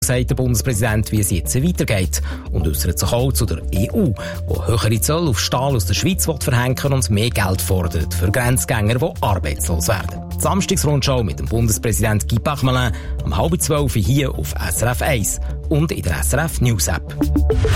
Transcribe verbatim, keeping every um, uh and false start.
sagt der Bundespräsident, wie es jetzt weitergeht und äußert sich auch zu der E U, die höhere Zölle auf Stahl aus der Schweiz verhängen und mehr Geld fordert für Grenzgänger, die arbeitslos werden. Die Samstagsrundschau mit dem Bundespräsident Guy Parmelin um halb zwölf hier auf S R F eins und in der S R F News App.